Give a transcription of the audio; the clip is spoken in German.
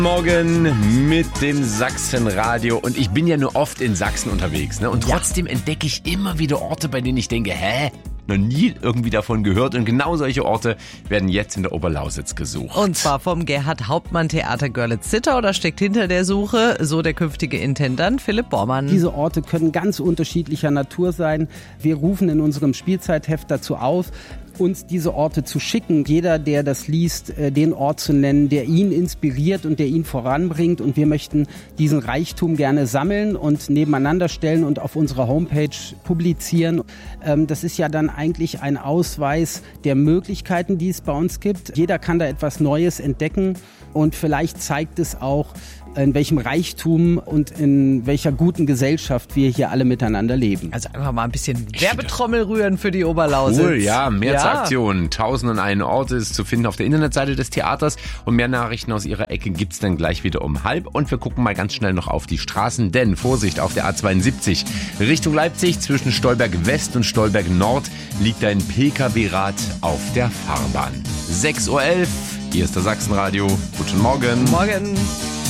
Morgen mit dem Sachsenradio und ich bin ja nur oft in Sachsen unterwegs, ne? Und trotzdem entdecke ich immer wieder Orte, bei denen ich denke, noch nie irgendwie davon gehört, und genau solche Orte werden jetzt in der Oberlausitz gesucht. Und zwar vom Gerhard-Hauptmann-Theater Görlitz-Zittau. Da steckt hinter der Suche so der künftige Intendant Philipp Bormann. Diese Orte können ganz unterschiedlicher Natur sein. Wir rufen in unserem Spielzeitheft dazu auf, uns diese Orte zu schicken. Jeder, der das liest, den Ort zu nennen, der ihn inspiriert und der ihn voranbringt. Und wir möchten diesen Reichtum gerne sammeln und nebeneinander stellen und auf unserer Homepage publizieren. Das ist ja dann eigentlich ein Ausweis der Möglichkeiten, die es bei uns gibt. Jeder kann da etwas Neues entdecken und vielleicht zeigt es auch, in welchem Reichtum und in welcher guten Gesellschaft wir hier alle miteinander leben. Also einfach mal ein bisschen Werbetrommel rühren für die Oberlausitz. Cool, ja, Märzaktionen. 1001 Orte ist zu finden auf der Internetseite des Theaters und mehr Nachrichten aus ihrer Ecke gibt's dann gleich wieder um 12:30. Und wir gucken mal ganz schnell noch auf die Straßen, denn Vorsicht, auf der A72 Richtung Leipzig zwischen Stolberg West und Stolberg Nord liegt ein PKW-Rad auf der Fahrbahn. 6:11 Uhr, hier ist das Sachsenradio. Guten Morgen. Morgen.